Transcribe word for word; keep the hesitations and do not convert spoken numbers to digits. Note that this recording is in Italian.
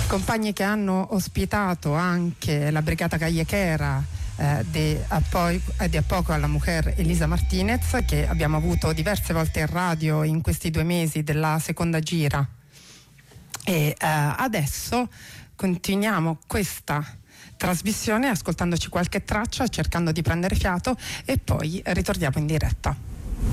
Compagni che hanno ospitato anche la Brigata Callequera eh, di, a poi, eh, di a poco alla mujer Elisa Martinez, che abbiamo avuto diverse volte in radio in questi due mesi della seconda gira. E eh, adesso continuiamo questa trasmissione ascoltandoci qualche traccia, cercando di prendere fiato, e poi ritorniamo in diretta.